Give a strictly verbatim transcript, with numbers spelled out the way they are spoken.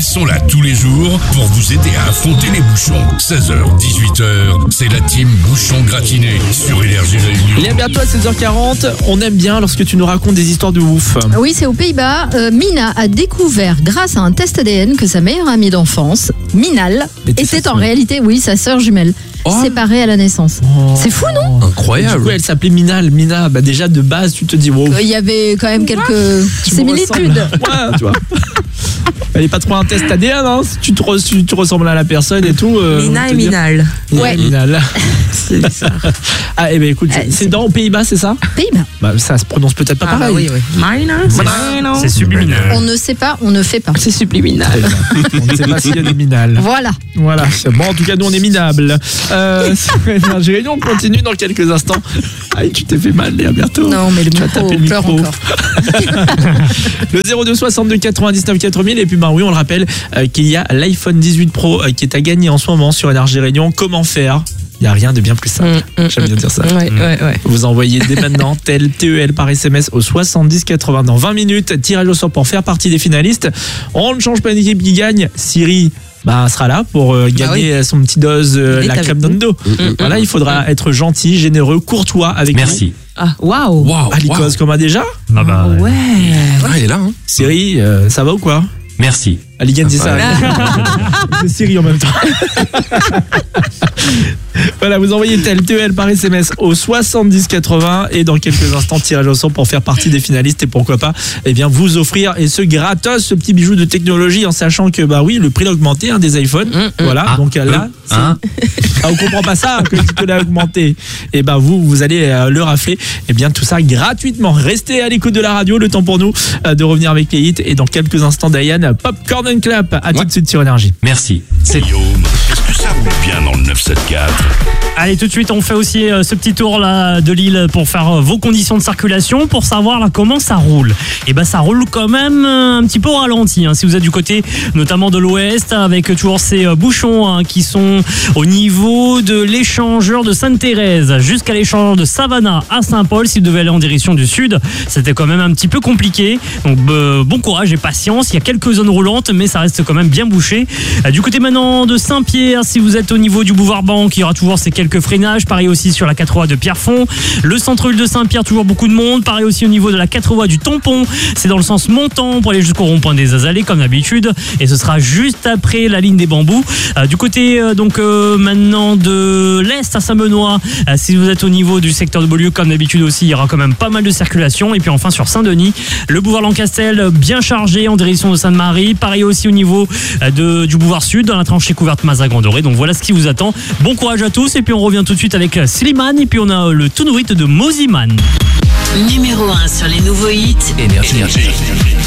sont là tous les jours pour vous aider à affronter les bouchons. seize heures, dix-huit heures, c'est la team Bouchon Gratiné sur Énergie Réunion. Il est bientôt à seize heures quarante. On aime bien lorsque tu nous racontes des histoires de ouf. Oui, c'est aux Pays-Bas. Euh, Mina a découvert grâce à un test A D N que sa meilleure amie d'enfance, Minal, était était sa en sœur. réalité, oui, sa sœur jumelle, Oh. séparée à la naissance. Oh. C'est fou, non? Incroyable. Du coup, elle s'appelait Minal. Mina, bah déjà de base, tu te dis wow. Il y avait quand même quelques Tu me similitudes. ressembles. Ouais, tu vois. Fallait pas trop un test A D N, hein. Si tu te, re- si tu ressembles à la personne et tout. euh, Mina on et te dit- Minal. Mina Ouais. et Minal. C'est bizarre. Ah, eh ben écoute, Euh, c'est c'est- dans aux Pays-Bas, c'est ça? Pays-Bas. Bah, ça se prononce peut-être pas Ah bah pareil. oui, oui. Minor. Minor. C'est subliminal. On ne sait pas, on ne fait pas. C'est subliminal. On ne sait pas s'il y a des minales. Voilà. Voilà. Bon, en tout cas, nous, on est minables. Euh, c'est Énergie Réunion, on continue dans quelques instants. Aïe, tu t'es fait mal, Léa, bientôt. Non, mais le Tu vas micro taper le pleure micro. encore. Le zéro deux soixante-deux quatre-vingt-dix-neuf quatre mille. Et puis, ben oui, on le rappelle euh, qu'il y a l'iPhone dix-huit Pro euh, qui est à gagner en ce moment sur Énergie Réunion. Comment faire? Il n'y a rien de bien plus simple. Mm, mm, J'aime bien dire ça. Ouais, ouais, ouais. Vous envoyez dès maintenant tel T E L par S M S au soixante-dix quatre-vingts dans vingt minutes. Tirage au sort pour faire partie des finalistes. On ne change pas d'équipe qui gagne. Siri bah, sera là pour euh, gagner son petit dose euh, Il est la avec crème nous. dans le dos. Mm, Voilà, il faudra être gentil, généreux, courtois avec Merci. Ah, waouh. Waouh, nous. Alicos, comme a déjà. Ah bah, ouais. Ouais. Ah, il est là, hein. Siri, euh, ça va ou quoi? Merci. Aligan dit ça. Ouais. C'est Siri en même temps. Voilà, vous envoyez tel T E L par S M S au soixante-dix quatre-vingts et dans quelques instants, tirage au sort pour faire partie des finalistes et pourquoi pas, eh bien, vous offrir et ce gratos, ce petit bijou de technologie en sachant que, bah oui, le prix a augmenté hein, des iPhones. Mm, mm. Voilà, Ah, donc là, euh, c'est- hein ah, on comprend pas ça que le prix a augmenté. Et ben vous, vous allez euh, le rafler. Et bien tout ça gratuitement. Restez à l'écoute de la radio. Le temps pour nous euh, de revenir avec les hits et dans quelques instants, Diane, Popcorn and Clap. À tout de suite sur Énergie. Merci. C'est Guillaume, est-ce que ça roule bien dans le neuf cent soixante-quatre? Allez, tout de suite, on fait aussi euh, ce petit tour là de l'île pour faire euh, vos conditions de circulation, pour savoir là comment ça roule. Et ben ça roule quand même euh, un petit peu au ralenti. Hein, si vous êtes du côté notamment de l'ouest, avec toujours ces euh, bouchons hein, qui sont au niveau de l'échangeur de Sainte-Thérèse jusqu'à l'échangeur de Savannah à Saint-Paul. Si vous devez aller en direction du sud, c'était quand même un petit peu compliqué. Donc euh, bon courage et patience. Il y a quelques zones roulantes, mais ça reste quand même bien bouché. Euh, du côté maintenant de Saint-Pierre, si vous êtes au niveau du boulevard Banque, il y aura toujours ces quelques freinages. Pareil aussi sur la quatre voies de Pierrefonds. Le centre-ville de Saint-Pierre, toujours beaucoup de monde. Pareil aussi au niveau de la quatre voies du Tampon. C'est dans le sens montant pour aller jusqu'au rond-point des Azalées comme d'habitude. Et ce sera juste après la ligne des bambous. Euh, du côté euh, donc euh, maintenant de l'Est à Saint-Benoît, euh, si vous êtes au niveau du secteur de Beaulieu comme d'habitude aussi, il y aura quand même pas mal de circulation. Et puis enfin sur Saint-Denis, le boulevard Lancastel bien chargé en direction de Sainte-Marie. Pareil aussi au niveau euh, de, du boulevard Sud dans la tranchée couverte Mazagran-Doré. Donc voilà ce qui vous attend. Bon courage à tous et puis on revient tout de suite avec Slimane et puis on a le tout nouveau hit de Moziman. Numéro un sur les nouveaux hits. Énergie.